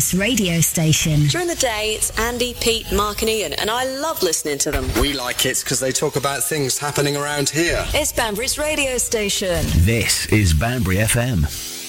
Banbury's radio station. During the day, it's Andy, Pete, Mark and Ian, and I love listening to them. We like it because they talk about things happening around here. It's Banbury's radio station. This is Banbury FM.